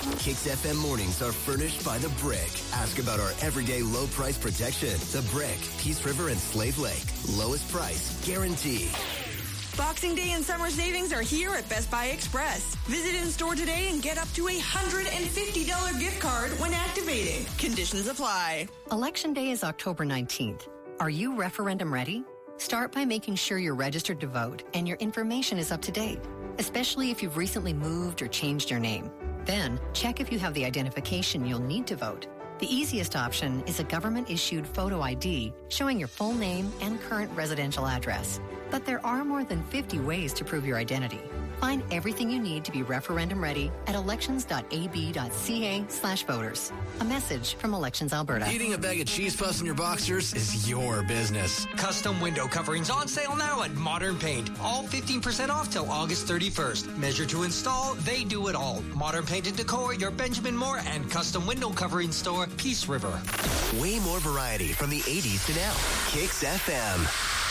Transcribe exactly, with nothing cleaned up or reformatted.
Kicks F M mornings are furnished by The Brick. Ask about our everyday low price protection. The Brick, Peace River and Slave Lake. Lowest price guaranteed. Boxing Day and summer savings are here at Best Buy Express. Visit in-store today and get up to a one hundred fifty dollars gift card when activating. Conditions apply. Election Day is October nineteenth. Are you referendum ready? Start by making sure you're registered to vote and your information is up to date, especially if you've recently moved or changed your name. Then, check if you have the identification you'll need to vote. The easiest option is a government-issued photo I D showing your full name and current residential address. But there are more than fifty ways to prove your identity. Find everything you need to be referendum ready at elections.ab.ca slash voters. A message from Elections Alberta. Eating a bag of cheese puffs in your boxers is your business. Custom window coverings on sale now at Modern Paint. All fifteen percent off till August thirty-first. Measure to install, they do it all. Modern Paint and Decor, your Benjamin Moore and custom window covering store, Peace River. Way more variety from the eighties to now. Kicks F M.